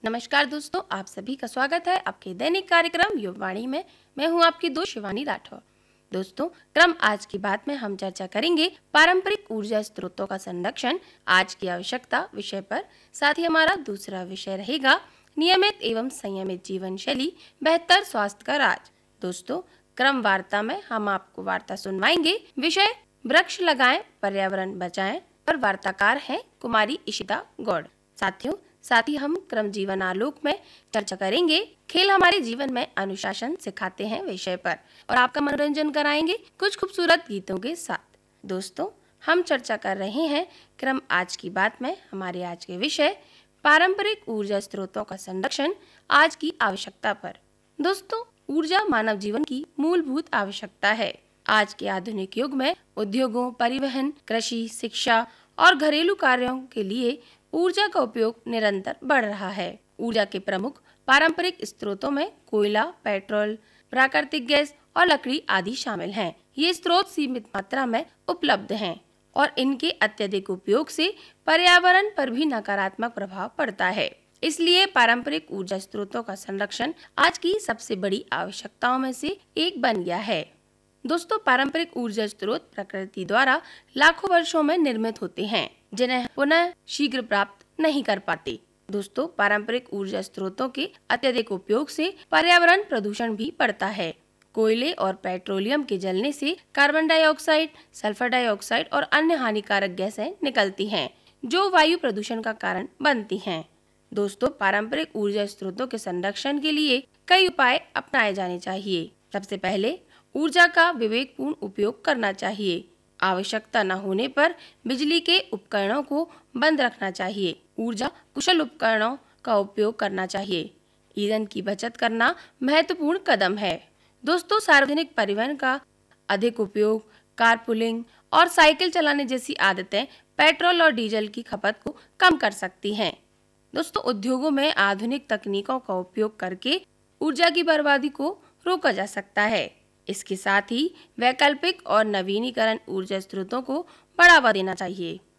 नमस्कार दोस्तों, आप सभी का स्वागत है आपके दैनिक कार्यक्रम युववाणी में। मैं हूं आपकी दोस्त शिवानी राठौर। दोस्तों, क्रम आज की बात में हम चर्चा करेंगे पारंपरिक ऊर्जा स्रोतों का संरक्षण, आज की आवश्यकता विषय पर। साथ ही हमारा दूसरा विषय रहेगा नियमित एवं संयमित जीवन शैली, बेहतर स्वास्थ्य का राज। दोस्तों, क्रम वार्ता में हम आपको वार्ता सुनवाएंगे। विषय वृक्ष लगाएं, पर्यावरण बचाएं और वार्ताकार हैं कुमारी इशिता गौड़। साथियों, साथ ही हम क्रम जीवन आलोक में चर्चा करेंगे खेल हमारे जीवन में अनुशासन सिखाते हैं विषय पर, और आपका मनोरंजन कराएंगे कुछ खूबसूरत गीतों के साथ। दोस्तों, हम चर्चा कर रहे हैं क्रम आज की बात में हमारे आज के विषय पारंपरिक ऊर्जा स्रोतों का संरक्षण, आज की आवश्यकता पर। दोस्तों, ऊर्जा मानव जीवन की मूलभूत आवश्यकता है। आज के आधुनिक युग में उद्योगों, परिवहन, कृषि, शिक्षा और घरेलू कार्यों के लिए ऊर्जा का उपयोग निरंतर बढ़ रहा है। ऊर्जा के प्रमुख पारंपरिक स्रोतों में कोयला, पेट्रोल, प्राकृतिक गैस और लकड़ी आदि शामिल हैं। ये स्रोत सीमित मात्रा में उपलब्ध हैं और इनके अत्यधिक उपयोग से पर्यावरण पर भी नकारात्मक प्रभाव पड़ता है। इसलिए पारंपरिक ऊर्जा स्रोतों का संरक्षण आज की सबसे बड़ी आवश्यकताओं में से एक बन गया है। दोस्तों, पारंपरिक ऊर्जा स्रोत प्रकृति द्वारा लाखों वर्षों में निर्मित होते हैं, जिन्हें पुनः शीघ्र प्राप्त नहीं कर पाते। दोस्तों, पारंपरिक ऊर्जा स्रोतों के अत्यधिक उपयोग से पर्यावरण प्रदूषण भी बढ़ता है। कोयले और पेट्रोलियम के जलने से कार्बन डाइऑक्साइड, सल्फर डाइऑक्साइड और अन्य हानिकारक गैसें निकलती हैं, जो वायु प्रदूषण का कारण बनती हैं। दोस्तों, पारंपरिक ऊर्जा स्रोतों के संरक्षण के लिए कई उपाय अपनाए जाने चाहिए। सबसे पहले ऊर्जा का विवेकपूर्ण उपयोग करना चाहिए। आवश्यकता न होने पर बिजली के उपकरणों को बंद रखना चाहिए। ऊर्जा कुशल उपकरणों का उपयोग करना चाहिए। ईंधन की बचत करना महत्वपूर्ण कदम है। दोस्तों, सार्वजनिक परिवहन का अधिक उपयोग, कारपूलिंग और साइकिल चलाने जैसी आदतें पेट्रोल और डीजल की खपत को कम कर सकती हैं। दोस्तों, उद्योगों में आधुनिक तकनीकों का उपयोग करके ऊर्जा की बर्बादी को रोका जा सकता है। इसके साथ ही वैकल्पिक और नवीनीकरण ऊर्जा स्रोतों को बढ़ावा देना चाहिए।